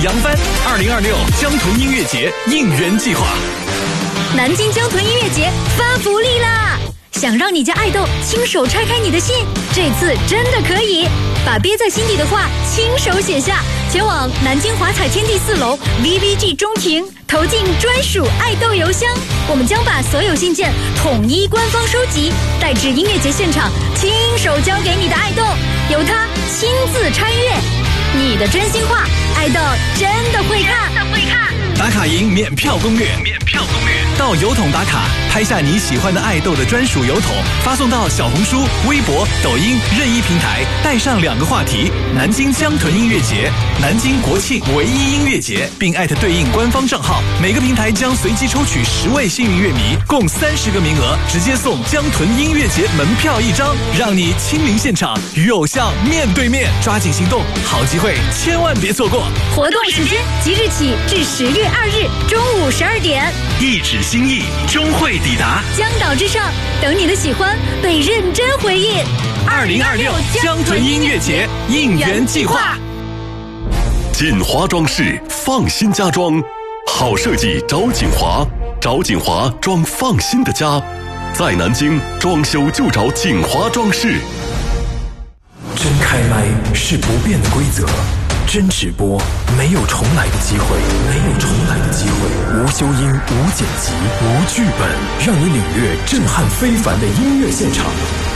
扬帆2026江豚音乐节应援计划。 南京江豚音乐节发福利啦！想让你家爱豆亲手拆开你的信，这次真的可以把憋在心底的话亲手写下，前往南京华彩天地4楼 VVG 中庭投进专属爱豆邮箱。我们将把所有信件统一官方收集，带至音乐节现场，亲手交给你的爱豆，由他亲自拆阅。你的真心话，爱豆真的会看。 打卡营免票攻略，到邮筒打卡，拍下你喜欢的爱豆的专属邮筒，发送到小红书、微博、抖音任意平台，带上2个话题：南京江豚音乐节、南京国庆唯一音乐节，并艾特对应官方账号。每个平台将随机抽取10位幸运乐迷，共30个名额，直接送江豚音乐节门票1张，让你亲临现场与偶像面对面。抓紧行动，好机会千万别错过！ 活动时间即日起至10月2日中午12点， 一纸心意，终会抵达江岛之上，等你的喜欢被认真回应。 2026江豚音乐节应援计划。 锦华装饰，放心家装，好设计找锦华，找锦华装放心的家。在南京装修就找锦华装饰。 真开麦是不变的规则，真直播没有重来的机会，无修音、无剪辑、无剧本，让你领略震撼非凡的音乐现场。